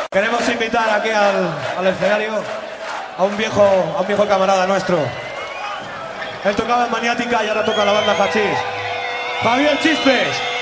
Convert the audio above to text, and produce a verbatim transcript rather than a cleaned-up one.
Queremos invitar aquí al, al escenario a un viejo, a un viejo camarada nuestro. Él tocaba en Maniática y ahora toca la banda Hachís. Javier Chispes.